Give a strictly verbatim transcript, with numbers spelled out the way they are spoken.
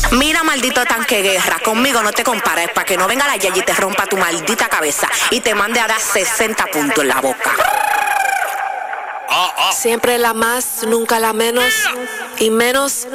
Mira, maldito tanque guerra, conmigo no te compares, para que no venga la Yayi y te rompa tu maldita cabeza y te mande a dar sesenta puntos en la boca. Siempre la más, nunca la menos, y menos